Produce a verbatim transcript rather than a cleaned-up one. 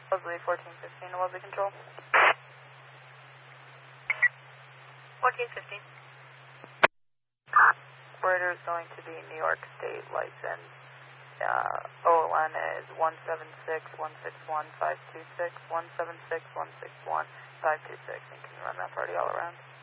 Leslie fourteen fifteen to Leslie Control. fourteen fifteen. Operator is going to be New York State license. Uh, O L N is one seven six one six one five two six, one seven six one six one five two six. And can you run that party all around?